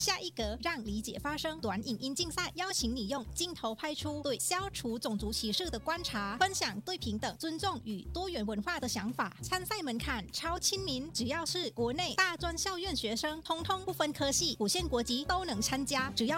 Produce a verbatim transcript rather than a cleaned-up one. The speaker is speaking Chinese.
下一格让理解发生短影音竞赛，邀请你用镜头拍出对消除种族歧视的观察，分享对平等、尊重与多元文化的想法。参赛门槛超亲民，只要是国内大专校院学生，通通不分科系、不限国籍都能参加，只要